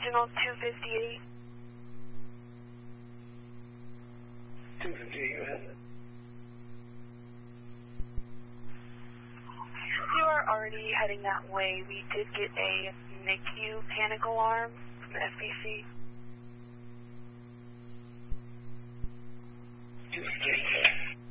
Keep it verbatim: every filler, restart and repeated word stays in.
Regional two fifty-eight. two fifty-eight, go ahead. You are already heading that way. We did get a N I C U panic alarm from the F B C. two fifty-eight.